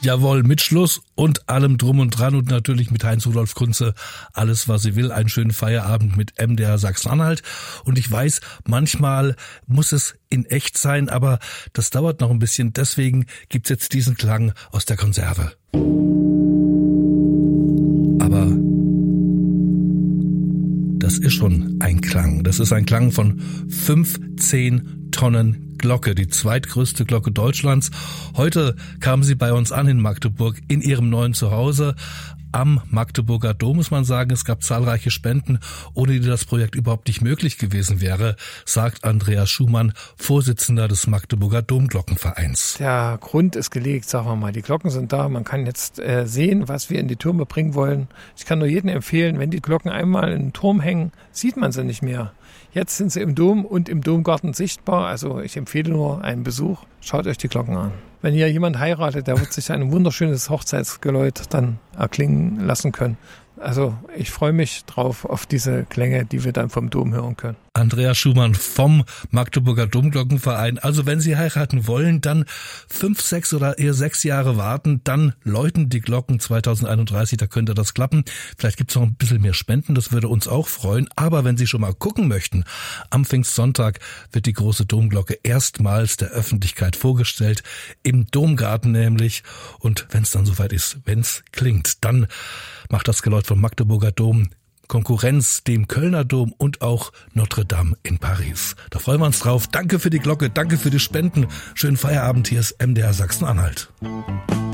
Jawohl, mit Schluss und allem drum und dran und natürlich mit Heinz-Rudolf Kunze alles, was sie will. Einen schönen Feierabend mit MDR Sachsen-Anhalt. Und ich weiß, manchmal muss es in echt sein, aber das dauert noch ein bisschen. Deswegen gibt's jetzt diesen Klang aus der Konserve. Aber das ist schon ein Klang. Das ist ein Klang von 15 Tonnen Glocke, die zweitgrößte Glocke Deutschlands. Heute kam sie bei uns an in Magdeburg, in ihrem neuen Zuhause am Magdeburger Dom, muss man sagen. Es gab zahlreiche Spenden, ohne die das Projekt überhaupt nicht möglich gewesen wäre, sagt Andreas Schumann, Vorsitzender des Magdeburger Domglockenvereins. Der Grund ist gelegt, sagen wir mal. Die Glocken sind da. Man kann jetzt sehen, was wir in die Türme bringen wollen. Ich kann nur jedem empfehlen, wenn die Glocken einmal in den Turm hängen, sieht man sie nicht mehr. Jetzt sind sie im Dom und im Domgarten sichtbar. Also ich empfehle nur einen Besuch. Schaut euch die Glocken an. Wenn hier jemand heiratet, der wird sich ein wunderschönes Hochzeitsgeläut dann erklingen lassen können. Also ich freue mich drauf auf diese Klänge, die wir dann vom Dom hören können. Andreas Schumann vom Magdeburger Domglockenverein. Also wenn Sie heiraten wollen, dann 5, 6 oder eher 6 Jahre warten, dann läuten die Glocken 2031, da könnte das klappen. Vielleicht gibt es noch ein bisschen mehr Spenden, das würde uns auch freuen. Aber wenn Sie schon mal gucken möchten, am Pfingstsonntag wird die große Domglocke erstmals der Öffentlichkeit vorgestellt, im Domgarten nämlich. Und wenn es dann soweit ist, wenn es klingt, dann macht das Geläut vom Magdeburger Dom Konkurrenz dem Kölner Dom und auch Notre Dame in Paris. Da freuen wir uns drauf. Danke für die Glocke, danke für die Spenden. Schönen Feierabend, hier ist MDR Sachsen-Anhalt.